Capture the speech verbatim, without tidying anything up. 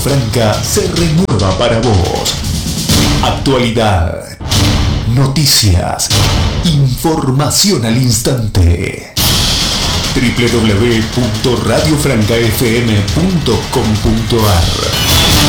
Franca se renueva para vos. Actualidad, noticias, información al instante. doble u doble u doble u punto radio franca f m punto com punto a r